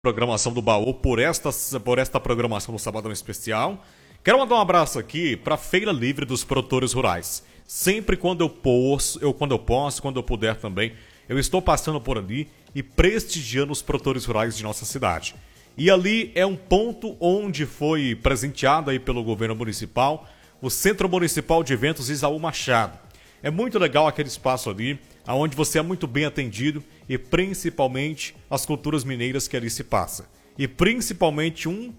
Programação do Baú por esta programação do Sabadão Especial. Quero mandar um abraço aqui para a Feira Livre dos Produtores Rurais. Sempre quando eu posso, quando eu puder também, eu estou passando por ali e prestigiando os produtores rurais de nossa cidade. E ali é um ponto onde foi presenteado aí pelo governo municipal o Centro Municipal de Eventos Isaú Machado. É muito legal aquele espaço ali, onde você é muito bem atendido e principalmente as culturas mineiras que ali se passa. E principalmente um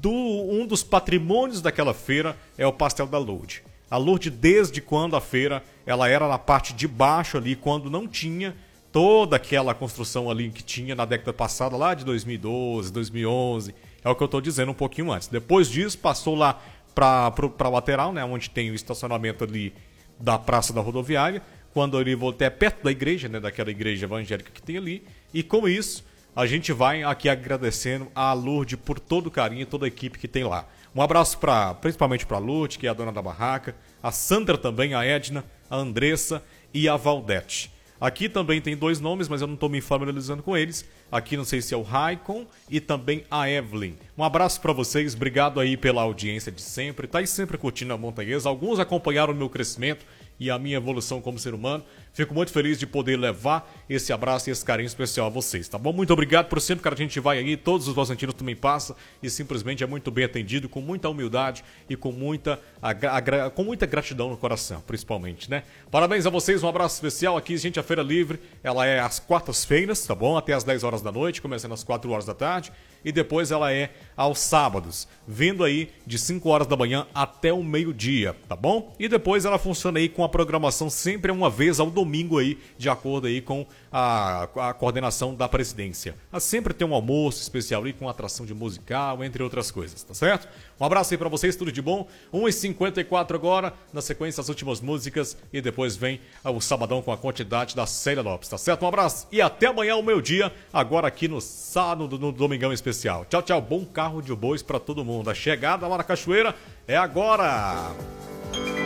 dos patrimônios daquela feira é o Pastel da Lourdes. A Lourdes, desde quando a feira ela era na parte de baixo ali, quando não tinha toda aquela construção ali que tinha na década passada, lá de 2012, 2011, é o que eu estou dizendo um pouquinho antes. Depois disso, passou lá para a lateral, né, onde tem o estacionamento ali da Praça da Rodoviária, quando ele voltou perto da igreja, né, daquela igreja evangélica que tem ali. E com isso, a gente vai aqui agradecendo a Lourdes por todo o carinho e toda a equipe que tem lá. Um abraço principalmente para a Lourdes, que é a dona da barraca, a Sandra também, a Edna, a Andressa e a Valdete. Aqui também tem dois nomes, mas eu não estou me familiarizando com eles. Aqui não sei se é o Raikon e também a Evelyn. Um abraço para vocês, obrigado aí pela audiência de sempre. Tá aí sempre curtindo a Montanhesa. Alguns acompanharam o meu crescimento e a minha evolução como ser humano. Fico muito feliz de poder levar esse abraço e esse carinho especial a vocês, tá bom? Muito obrigado por sempre que a gente vai aí, todos os valentinos também passam e simplesmente é muito bem atendido, com muita humildade e com muita gratidão no coração, principalmente, né? Parabéns a vocês, um abraço especial aqui, gente, a Feira Livre, ela é às quartas-feiras, tá bom? Até às 10 horas da noite, começando às 4 horas da tarde, e depois ela é aos sábados, vindo aí de 5 horas da manhã até o meio-dia, tá bom? E depois ela funciona aí com a programação sempre uma vez ao domingo aí, de acordo aí com a coordenação da presidência. Sempre tem um almoço especial aí com atração de musical, entre outras coisas, tá certo? Um abraço aí pra vocês, tudo de bom. 1h54 agora, na sequência as últimas músicas e depois vem o Sabadão com a quantidade da Célia Lopes, tá certo? Um abraço e até amanhã ao meio-dia, agora aqui no Domingão Especial. Tchau, tchau, bom carro de bois pra todo mundo. A chegada lá na Cachoeira é agora!